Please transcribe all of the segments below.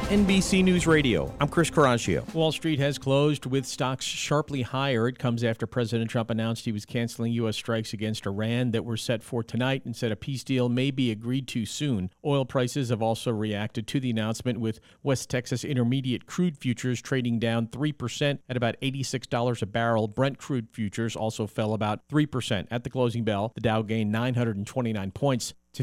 NBC News Radio, I'm Chris Caraccio. Wall Street has closed with stocks sharply higher. It comes after President Trump announced he was canceling U.S. strikes against Iran that were set for tonight and said a peace deal may be agreed to soon. Oil prices have also reacted to the announcement, with West Texas Intermediate crude futures trading down 3% at about $86 a barrel. Brent crude futures also fell about 3%. At the closing bell, the Dow gained 929 points to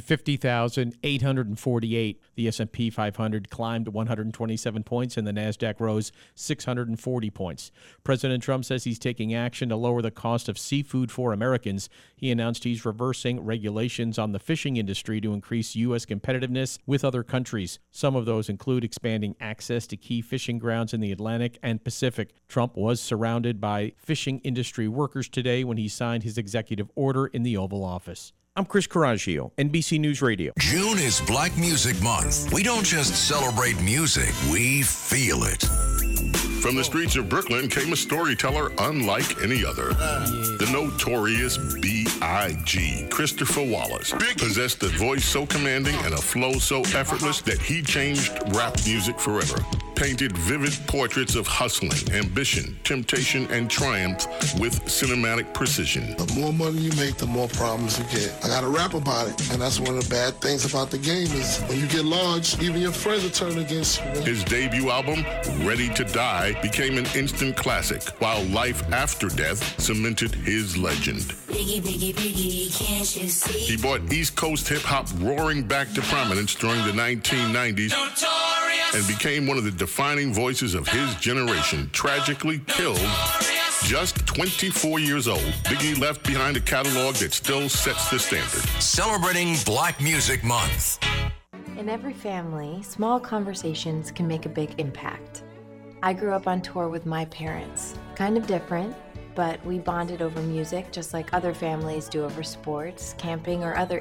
50,848. The S&P 500 climbed 127 points and the Nasdaq rose 640 points. President Trump says he's taking action to lower the cost of seafood for Americans. He announced he's reversing regulations on the fishing industry to increase U.S. competitiveness with other countries. Some of those include expanding access to key fishing grounds in the Atlantic and Pacific. Trump was surrounded by fishing industry workers today when he signed his executive order in the Oval Office. I'm Chris Caraccio, NBC News Radio. June is Black Music Month. We don't just celebrate music, we feel it. From the streets of Brooklyn came a storyteller unlike any other. The notorious B.I.G., Christopher Wallace, possessed a voice so commanding and a flow so effortless that he changed rap music forever. Painted vivid portraits of hustling, ambition, temptation, and triumph with cinematic precision. The more money you make, the more problems you get. I gotta rap about it, and that's one of the bad things about the game is when you get large, even your friends will turn against you. His debut album, Ready to Die, became an instant classic, while Life After Death cemented his legend. Biggie, biggie, biggie, can't you see? He brought East Coast hip-hop roaring back to prominence during the 1990s and became one of the defining voices of his generation. Tragically killed just 24 years old, Biggie left behind a catalog that still sets the standard. Celebrating Black Music Month. In every family, small conversations can make a big impact. I grew up on tour with my parents. Kind of different, but we bonded over music just like other families do over sports, camping, or other